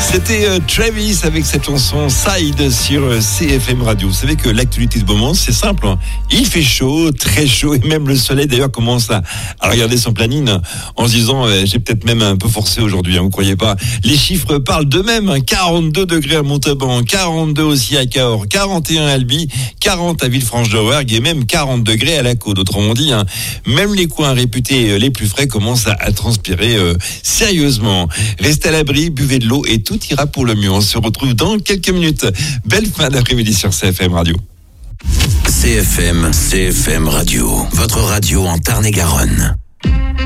C'était Travis avec cette chanson Side sur CFM Radio. Vous savez que l'actualité du moment, c'est simple. Il fait chaud, très chaud, et même le soleil d'ailleurs commence à regarder son planning en se disant j'ai peut-être même un peu forcé aujourd'hui, vous croyez pas. Les chiffres parlent d'eux-mêmes. 42 degrés à Montauban, 42 aussi à Cahors, 41 à Albi, 40 à Villefranche-de-Rouergue et même 40 degrés à la Côte. Autrement dit, même les coins réputés les plus frais commencent à transpirer sérieusement. Restez à l'abri, buvez de l'eau et tout ira pour le mieux. On se retrouve dans quelques minutes. Belle fin d'après-midi sur CFM Radio. CFM Radio, votre radio en Tarn-et-Garonne.